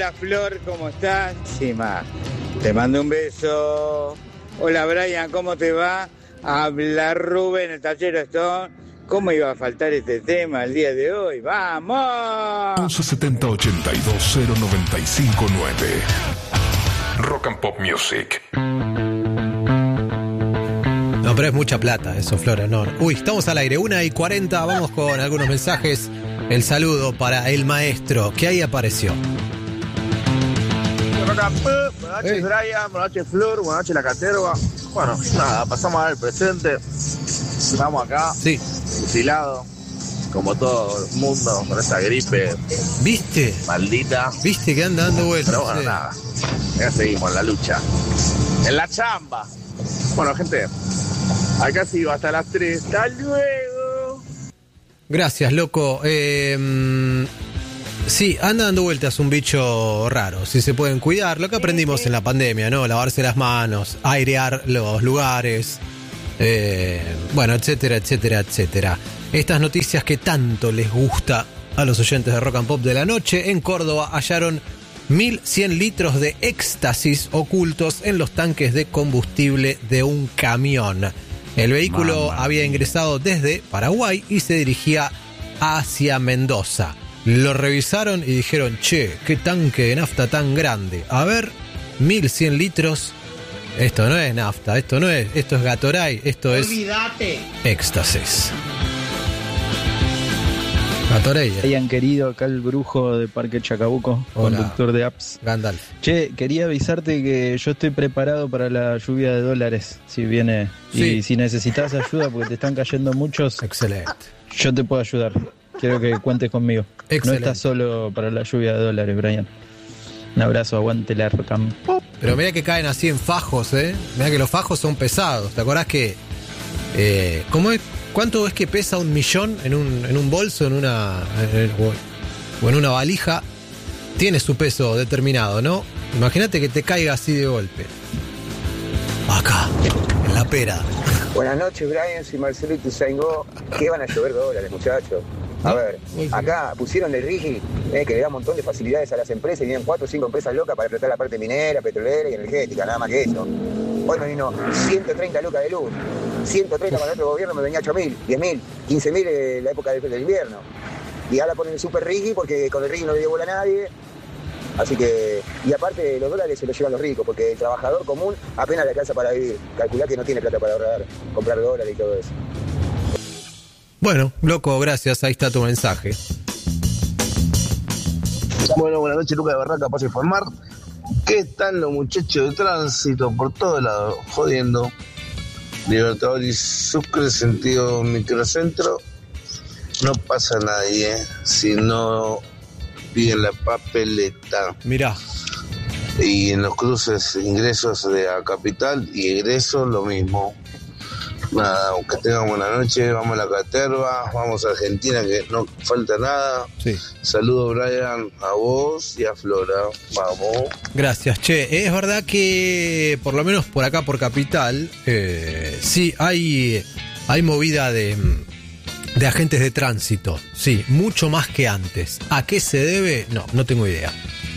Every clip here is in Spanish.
Hola Flor, ¿cómo estás? Sí, ma. Te mando un beso. Hola Brian, ¿cómo te va? Habla Rubén, el Tachero Stone. ¿Cómo iba a faltar este tema el día de hoy? ¡Vamos! 1170 82 095 9. Rock and Pop Music. No, pero es mucha plata eso, Flora, no. Uy, estamos al aire, 1:40, vamos con algunos mensajes. El saludo para el maestro, que ahí apareció. Buenas noches, Brian, buenas noches, Flor, buenas noches, La Caterva. Bueno, nada, pasamos al presente. Estamos acá, sí, fusilado, como todo el mundo, con esta gripe. ¿Viste? Maldita. ¿Viste que anda dando vueltas? Pero bueno, sí, nada, ya seguimos en la lucha. En la chamba. Bueno, gente, acá sigo hasta las 3. ¡Hasta luego! Gracias, loco. Sí, anda dando vueltas un bicho raro. Si se pueden cuidar, lo que aprendimos en la pandemia, ¿no? Lavarse las manos, airear los lugares, bueno, etcétera, etcétera, etcétera. Estas noticias que tanto les gusta a los oyentes de Rock and Pop de la noche. En Córdoba hallaron 1.100 litros de éxtasis ocultos en los tanques de combustible de un camión. El vehículo había ingresado desde Paraguay y se dirigía hacia Mendoza. Lo revisaron y dijeron, che, qué tanque de nafta tan grande. A ver, 1.100 litros. Esto no es nafta, esto es Gatorade, esto es éxtasis. Gatorade. Hayan querido, acá el brujo de Parque Chacabuco, Hola, conductor de apps. Gandalf. Che, quería avisarte que yo estoy preparado para la lluvia de dólares, si viene. Sí. Y si necesitas ayuda, porque te están cayendo muchos. Excelente. Yo te puedo ayudar. Quiero que cuentes conmigo. Excelente. No estás solo para la lluvia de dólares, Brian. Un abrazo, aguante la Rock and Pop. Pero mirá que caen así en fajos, Mirá que los fajos son pesados. ¿Te acordás que... ¿cómo es? ¿Cuánto es que pesa 1 millón en un bolso, o en una valija? Tiene su peso determinado, ¿no? Imagínate que te caiga así de golpe. Acá, en la pera. Buenas noches, Brian, soy Marcelito Saingó. ¿Qué van a llover dólares, muchachos? A ver, acá pusieron el RIGI, que le da un montón de facilidades a las empresas, y vienen 4 o 5 empresas locas para explotar la parte minera, petrolera y energética, nada más que eso. Hoy me vino 130 lucas de luz, 130 para el otro gobierno me venía 8.000, 10.000, 15.000 en la época del invierno. Y ahora ponen el super RIGI porque con el RIGI no le dio bola a nadie. Así que, y aparte los dólares se los llevan los ricos, porque el trabajador común apenas le alcanza para vivir. Calculá que no tiene plata para ahorrar, comprar dólares y todo eso. Bueno, loco, gracias, ahí está tu mensaje. Bueno, buenas noches, Lucas de Barraca, paso a informar. ¿Qué están los muchachos de tránsito por todos lados? Jodiendo. Libertador y Sucre, sentido microcentro. No pasa nadie si no piden la papeleta. Mirá. Y en los cruces, ingresos de a Capital y egresos, lo mismo. Nada, que tengan buena noche, vamos a La Caterva, vamos a Argentina, que no falta nada. Sí. Saludos, Brian, a vos y a Flora. Vamos. Gracias, che. Es verdad que, por lo menos por acá, por Capital, sí, hay movida de agentes de tránsito. Sí, mucho más que antes. ¿A qué se debe? No tengo idea.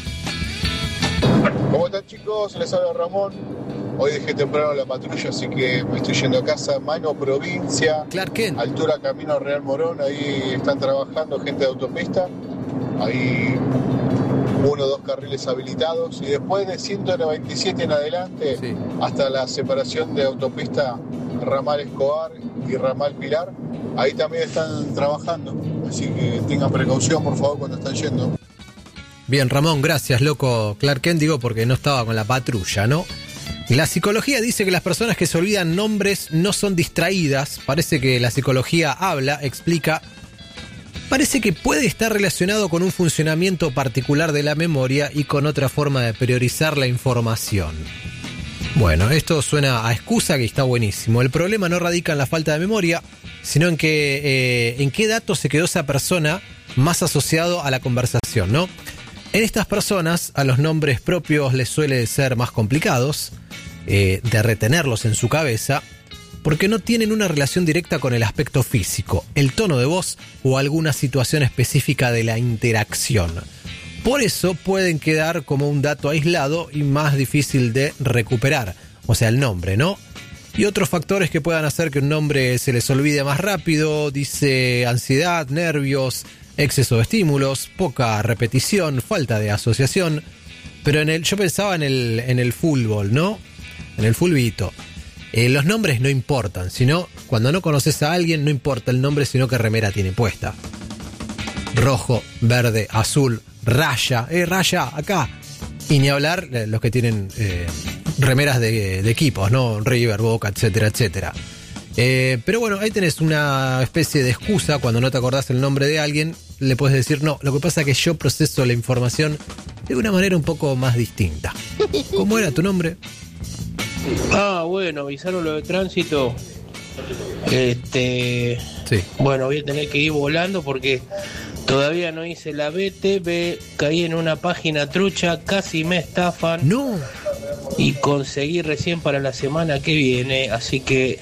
¿Cómo están, chicos? Les habla Ramón. Hoy dejé temprano la patrulla, así que me estoy yendo a casa. Mano, provincia. Clark Kent. Altura Camino Real Morón. Ahí están trabajando gente de autopista. Hay 1 o 2 carriles habilitados. Y después de 197 en adelante, sí, hasta la separación de autopista Ramal Escobar y Ramal Pilar, ahí también están trabajando. Así que tengan precaución, por favor, cuando están yendo. Bien, Ramón, gracias, loco. Clark Kent, digo, porque no estaba con la patrulla, ¿no? La psicología dice que las personas que se olvidan nombres no son distraídas. Parece que la psicología habla, explica. Parece que puede estar relacionado con un funcionamiento particular de la memoria y con otra forma de priorizar la información. Bueno, esto suena a excusa que está buenísimo. El problema no radica en la falta de memoria, sino en qué datos se quedó esa persona más asociado a la conversación, ¿no? En estas personas, a los nombres propios les suele ser más complicados de retenerlos en su cabeza, porque no tienen una relación directa con el aspecto físico, el tono de voz o alguna situación específica de la interacción. Por eso pueden quedar como un dato aislado y más difícil de recuperar, o sea, el nombre, ¿no? Y otros factores que puedan hacer que un nombre se les olvide más rápido, dice ansiedad, nervios, exceso de estímulos, poca repetición, falta de asociación. Pero yo pensaba en el fútbol, ¿no? En el fulbito. Los nombres no importan, sino cuando no conoces a alguien no importa el nombre, sino qué remera tiene puesta. Rojo, verde, azul, raya, raya, acá. Y ni hablar los que tienen remeras de equipos, ¿no? River, Boca, etcétera, etcétera. Pero bueno, ahí tenés una especie de excusa. Cuando no te acordás el nombre de alguien, le puedes decir, no, lo que pasa es que yo proceso la información de una manera un poco más distinta. ¿Cómo era tu nombre? Bueno, avisaron lo de tránsito. Sí. Bueno, voy a tener que ir volando porque todavía no hice la BTV, caí en una página trucha, casi me estafan. No. Y conseguí recién para la semana que viene, así que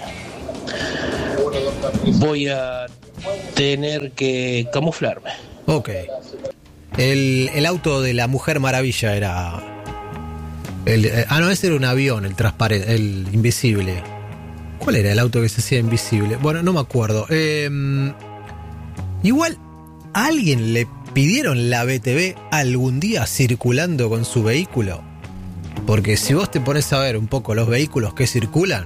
voy a tener que camuflarme. Ok. El auto de la Mujer Maravilla era... no, ese era un avión, el transparente, el invisible. ¿Cuál era el auto que se hacía invisible? Bueno, no me acuerdo. Igual, ¿a alguien le pidieron la BTV algún día circulando con su vehículo? Porque si vos te pones a ver un poco los vehículos que circulan,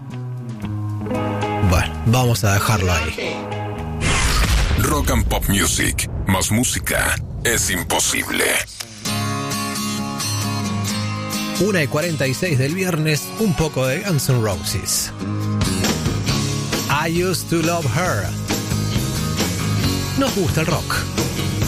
bueno, vamos a dejarlo ahí. Rock and Pop Music. Más música es imposible. 1:46 del viernes, un poco de Guns N' Roses. I used to love her. Nos gusta el rock.